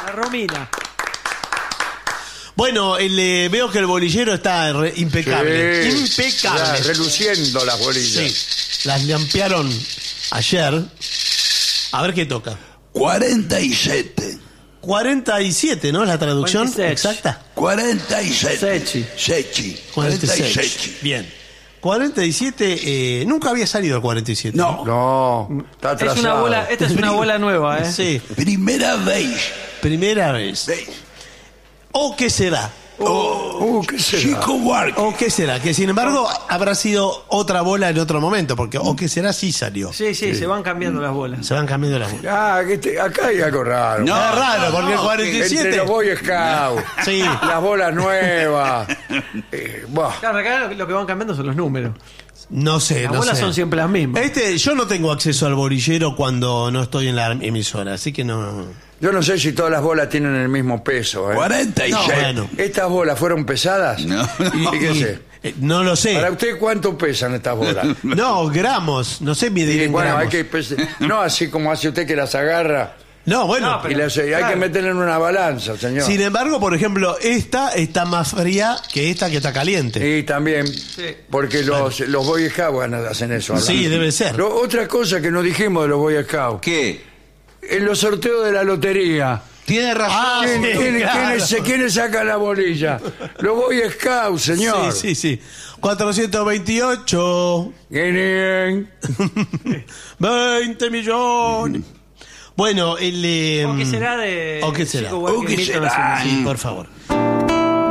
La Romina. Bueno, veo que el bolillero está impecable. Sí, Impecable. ya, reluciendo las bolillas. Sí, las limpiaron ayer. A ver qué toca. 47. 47, ¿no? La traducción 47. exacta. 47. Sechi. 46. Bien. 47, nunca había salido el 47. No, No, está atrasado. Esta es una bola nueva, ¿eh? Sí, primera vez. primera vez. ¿O qué será? ¿Qué será? Chico Buarque. ¿O qué será? Que sin embargo habrá sido otra bola en otro momento, porque ¿o qué será? Sí salió. Sí, se van cambiando las bolas. Se van cambiando las bolas. Acá hay algo raro. No. Es raro, porque el Entre 47... los Boy Scouts, Sí. las bolas nuevas. Buah. Claro, acá lo que van cambiando son los números. No sé, Las no bolas sé. son siempre las mismas. Yo no tengo acceso al bolillero cuando no estoy en la emisora, así que no... Yo no sé si todas las bolas tienen el mismo peso. 46. No, bueno. ¿Estas bolas fueron pesadas? No. Fíjese. No lo sé. ¿Para usted cuánto pesan estas bolas? No, gramos. No sé medir Y en bueno, gramos. hay que no así como hace usted que las agarra No, bueno. No, pero- y las, hay claro. que meterla en una balanza, señor. Sin embargo, por ejemplo, esta está más fría que esta que está caliente. Y también, porque los Boy Scouts hacen eso. ¿verdad? Sí, debe ser. Otra cosa que no dijimos de los Boy Scouts, ¿Qué? en los sorteos de la lotería, Tiene razón. Ah, sí, claro. ¿quiénes sacan la bolilla? Los Boy Scouts, señor. Sí. 428. Bien. 20 millones. Bueno, ¿O qué será de ¿O qué será? Chico Buarque ¿O qué Milton será? Nascimento? Sí, por favor.